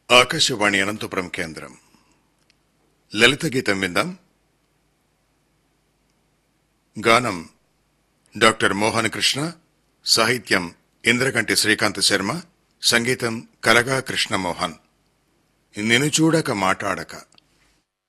ఆకాశవాణి అనంతపురం కేంద్రం లలిత గీతం విందాం. గానం డాక్టర్ మోహన్ కృష్ణ, సాహిత్యం ఇంద్రకంటి శ్రీకాంత్ శర్మ, సంగీతం కలగా కృష్ణమోహన్. నిన్ను చూడక మాట్లాడక.